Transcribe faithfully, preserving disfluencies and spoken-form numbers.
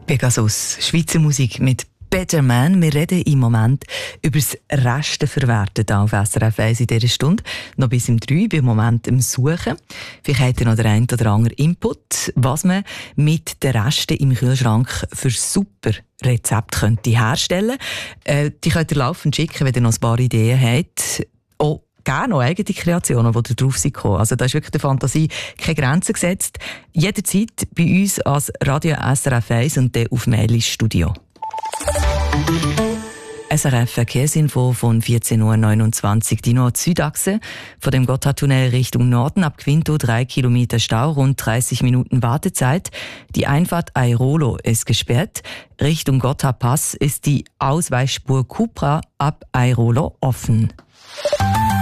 Pegasus, Schweizer Musik mit Better Man. Wir reden im Moment über das Resteverwerten hier auf S R F eins in dieser Stunde. Noch bis um drei, bin im Moment am Suchen. Vielleicht habt ihr noch den einen oder anderen Input, was man mit den Resten im Kühlschrank für super Rezepte könnte herstellen könnte. Äh, die könnt ihr laufend schicken, wenn ihr noch ein paar Ideen habt. Oh, gerne noch eigene Kreationen, die da drauf sind. Also da ist wirklich der Fantasie keine Grenzen gesetzt. Jederzeit bei uns als Radio S R F eins und dann auf Mail ins Studio. S R F Verkehrsinfo von vierzehn Uhr neunundzwanzig. Die Nord-Süd-Achse von dem Gotthardtunnel Richtung Norden ab Quinto drei Kilometer Stau, rund dreißig Minuten Wartezeit. Die Einfahrt Airolo ist gesperrt. Richtung Gotthardpass ist die Ausweichspur Cupra ab Airolo offen.